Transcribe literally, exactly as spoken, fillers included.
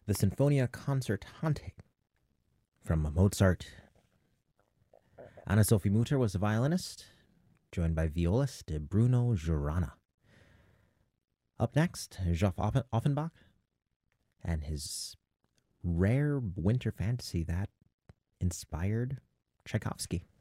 the Sinfonia Concertante from Mozart. Anna Sophie Mutter was the violinist, joined by violist Bruno Giurana. Up next, Geoff Offenbach and his rare winter fantasy that inspired Tchaikovsky.